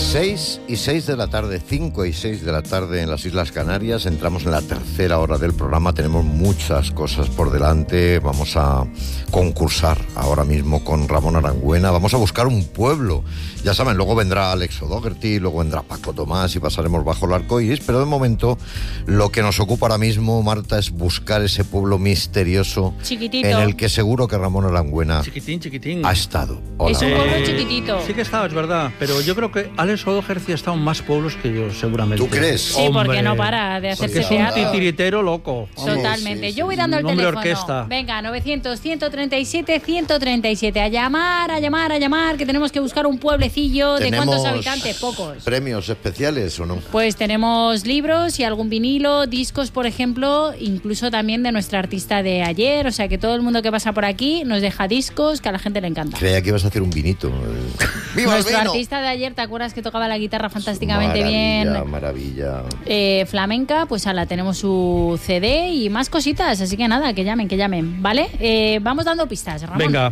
6 y 6 de la tarde, 5 y 6 de la tarde en las Islas Canarias. Entramos en la tercera hora del programa. Tenemos muchas cosas por delante. Vamos a concursar ahora mismo con Ramón Arangüena. Vamos a buscar un pueblo. Ya saben, luego vendrá Alex O'Doherty, luego vendrá Paco Tomás y pasaremos bajo el arco iris. Pero de momento, lo que nos ocupa ahora mismo, Marta, es buscar ese pueblo misterioso chiquitito, en el que seguro que Ramón Arangüena chiquitín ha estado. Hola. Es un pueblo chiquitito. Sí que estaba, es verdad. Pero yo creo que Alex O'Doherty ha estado en más pueblos que yo, seguramente. ¿Tú crees? Sí, porque no para de hacerse porque teatro. Es un titiritero loco. Vamos. Totalmente. Sí, sí, Yo voy sí. dando el Nombre teléfono. orquesta. Venga, 900-137-137. A llamar, que tenemos que buscar un pueblecillo. ¿De cuántos habitantes? Pocos. ¿Premios especiales o no? Pues tenemos libros y algún vinilo, discos, por ejemplo, incluso también de nuestra artista de ayer. O sea que todo el mundo que pasa por aquí nos deja discos que a la gente le encanta. Creía que ibas a hacer un vinito. ¡Viva Nuestro el vino! artista de ayer, ¿te acuerdas que tocaba la guitarra fantásticamente bien? Maravilla. Flamenca, pues ala, tenemos su CD y más cositas, así que nada, que llamen, ¿vale? Vamos dando pistas, Ramón. Venga,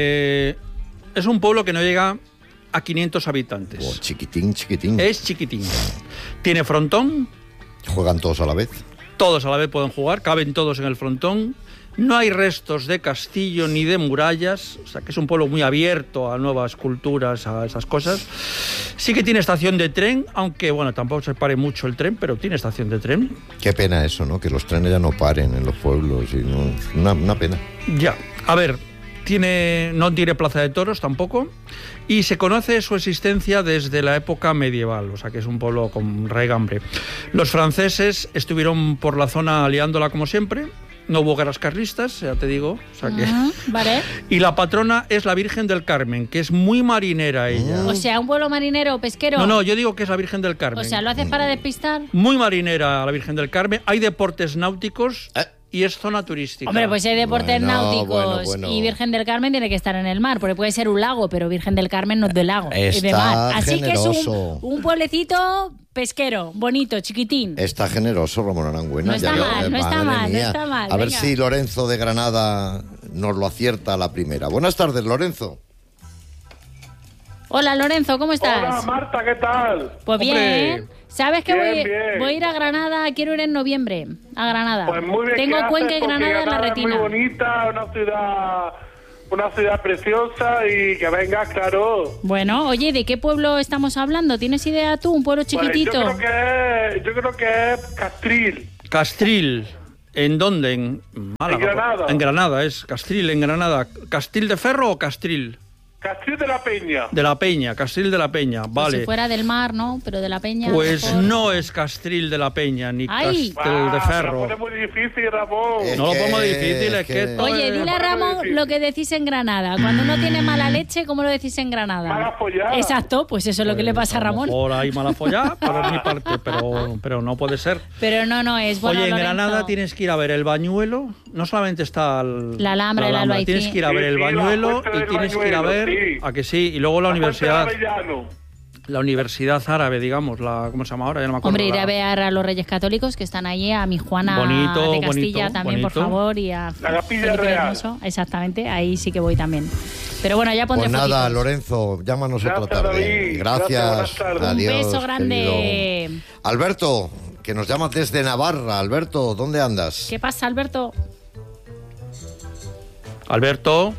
es un pueblo que no llega a 500 habitantes. Oh, chiquitín. Es chiquitín. Tiene frontón. ¿Juegan todos a la vez? Todos a la vez pueden jugar, caben todos en el frontón. No hay restos de castillo ni de murallas, o sea que es un pueblo muy abierto a nuevas culturas, a esas cosas. Sí que tiene estación de tren, aunque bueno, tampoco se pare mucho el tren, pero tiene estación de tren. Qué pena eso, ¿no? Que los trenes ya no paren en los pueblos, y no, una pena. Ya, a ver, no tiene plaza de toros tampoco, y se conoce su existencia desde la época medieval, o sea que es un pueblo con raigambre. Los franceses estuvieron por la zona liándola como siempre. No hubo guerras carlistas, ya te digo. O sea que... Vale. Y la patrona es la Virgen del Carmen, que es muy marinera ella. O sea, un pueblo marinero, pesquero. No, yo digo que es la Virgen del Carmen. O sea, ¿lo haces para despistar? Muy marinera la Virgen del Carmen. Hay deportes náuticos y es zona turística. Hombre, pues hay deportes náuticos bueno. y Virgen del Carmen tiene que estar en el mar, porque puede ser un lago, pero Virgen del Carmen no es de lago, es de mar. Así generoso. que es un pueblecito pesquero, bonito, chiquitín. Está generoso Ramón Arangüena. No está mal. A ver si Lorenzo de Granada nos lo acierta a la primera. Buenas tardes, Lorenzo. Hola, Lorenzo, ¿cómo estás? Hola, Marta, ¿qué tal? Pues bien. ¿Sabes que Bien. voy a ir a Granada? Quiero ir en noviembre a Granada. Pues muy bien. Tengo Cuenca y Granada en la retina. Es muy bonita, una ciudad preciosa y que vengas, claro. Bueno, oye, ¿de qué pueblo estamos hablando? ¿Tienes idea tú? ¿Un pueblo chiquitito? Pues yo creo que es Castril. Castril. ¿En dónde? En Málaga. En Granada. En Granada, es Castril, en Granada. ¿Castil de Ferro o Castril? Castril de la Peña. De la Peña, Castril de la Peña, Pues vale. si fuera del mar, ¿no? Pero de la Peña. Pues mejor. no es Castril de la Peña, ni Ay. Castel de Ferro. Lo pone muy difícil, Ramón. No lo pongo difícil, es que... Oye, dile a Ramón lo que decís en Granada. Cuando uno tiene mala leche, ¿cómo lo decís en Granada? Mala follada. Exacto, pues eso es lo que le pasa a Ramón. Por ahí mala follada, por mi parte, pero no puede ser. Pero no, es bueno. Oye, en Lorenzo. Granada tienes que ir a ver el Bañuelo. No solamente está La Alhambra, el Albaicín. tienes que ir a ver el Sí, la Bañuelo Fuente y del tienes que ir a Bañuelo, ver, sí. a que sí, y luego la universidad, Avellano. la universidad árabe, digamos, ¿cómo se llama ahora? Ya no me acuerdo. Hombre, iré a ver a los Reyes Católicos que están allí, a mi Juana Bonito, de Castilla bonito, también, bonito. por favor, y a La Capilla Felipe Real. Hermoso. Exactamente, ahí sí que voy también. Pero bueno, ya pondré Pues nada, fotitos. Lorenzo, llámanos otra Gracias, tarde. David. Gracias. Gracias, buenas tardes. Adiós, Un beso grande. querido. Alberto, que nos llamas desde Navarra. Alberto, ¿dónde andas? ¿Qué pasa, Alberto? Alberto.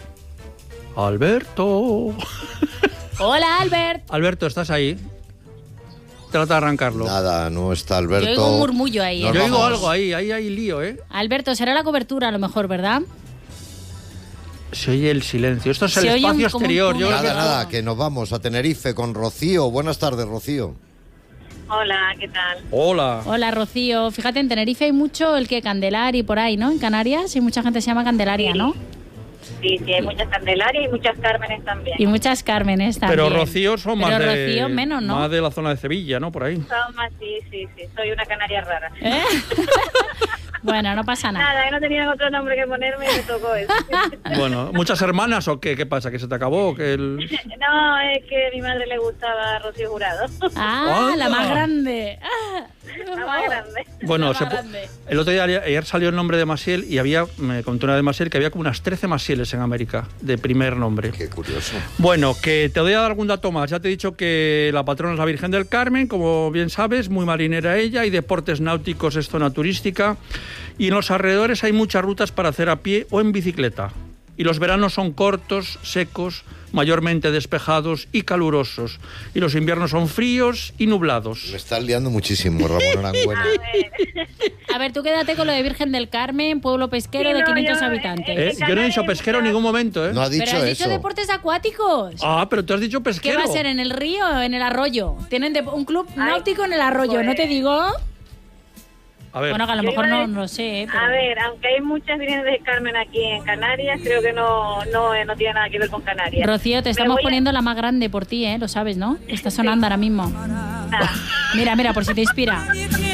Hola, Albert. Alberto, ¿estás ahí? Trata de arrancarlo. Nada, no está Alberto. Yo oigo un murmullo ahí. Nos Yo oigo vamos. algo ahí hay lío, ¿eh? Alberto, será la cobertura a lo mejor, ¿verdad? Se oye el silencio. Esto es el Se oye espacio como un exterior. túnel. Yo creo que- Nada, que nos vamos a Tenerife con Rocío. Buenas tardes, Rocío. Hola, ¿qué tal? Hola. Hola, Rocío. Fíjate, en Tenerife hay mucho el que Candelaria y por ahí, ¿no? En Canarias hay mucha gente que se llama Candelaria, ¿no? Sí, hay muchas Candelarias y muchas Cármenes también. Y muchas Cármenes también. Pero Rocío son más Pero de... Rocío menos, ¿no? Más de la zona de Sevilla, ¿no? Por ahí. Son más, sí, soy una canaria rara. ¿Eh? Bueno, no pasa nada. Nada, no tenían otro nombre que ponerme y me tocó eso. Bueno, ¿muchas hermanas o qué? ¿Qué pasa? ¿Que se te acabó? ¿Que No, es que a mi madre le gustaba Rocío Jurado. Ah, ¡Anda! la más grande. La más grande. Bueno, La más grande. el otro día, ayer salió el nombre de Maciel y me contó una de Maciel que había como unas 13 Macieles en América, de primer nombre. Qué curioso. Bueno, que te voy a dar algún dato más. Ya te he dicho que la patrona es la Virgen del Carmen, como bien sabes, muy marinera ella, y deportes náuticos es zona turística. Y en los alrededores hay muchas rutas para hacer a pie o en bicicleta. Y los veranos son cortos, secos, mayormente despejados y calurosos. Y los inviernos son fríos y nublados. Me estás liando muchísimo, Ramón Arangüena. A ver, tú quédate con lo de Virgen del Carmen, pueblo pesquero Sí, de no, 500 yo- habitantes. Yo no he dicho pesquero en ningún momento, ¿eh? No ha dicho Pero has eso. dicho deportes acuáticos. Ah, pero tú has dicho ¿Qué pesquero. va a ser, en el río o en el arroyo? Tienen un club náutico en el arroyo, pues. ¿no te digo? A ver, Bueno, que a lo Yo mejor iba a no lo sé. A ver, aunque hay muchas Virgenes del Carmen aquí en Canarias, creo que no tiene nada que ver con Canarias. Rocío, te Me estamos voy a- poniendo la más grande por ti, ¿eh? Lo sabes, ¿no? Está sonando ahora mismo. Mira, por si te inspira.